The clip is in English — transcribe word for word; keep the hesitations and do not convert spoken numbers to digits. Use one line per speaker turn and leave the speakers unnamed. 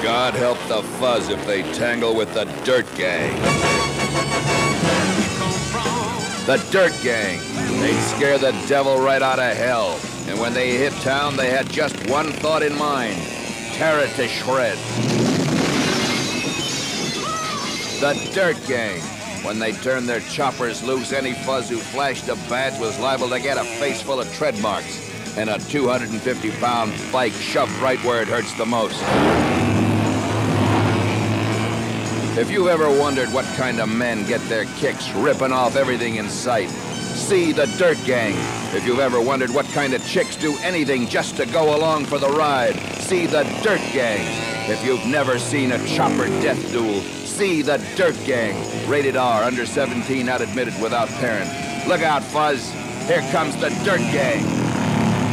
God help the fuzz if they tangle with the Dirt Gang. The Dirt Gang. They'd scare the devil right out of hell. And when they hit town, they had just one thought in mind. Tear it to shreds. The Dirt Gang. When they turned their choppers loose, any fuzz who flashed a badge was liable to get a face full of tread marks and a two hundred fifty pound bike shoved right where it hurts the most. If you've ever wondered what kind of men get their kicks ripping off everything in sight, see the Dirt Gang. If you've ever wondered what kind of chicks do anything just to go along for the ride, see the Dirt Gang. If you've never seen a chopper death duel, see the Dirt Gang. Rated R, under seventeen, not admitted without parent. Look out, Fuzz. Here comes the Dirt Gang.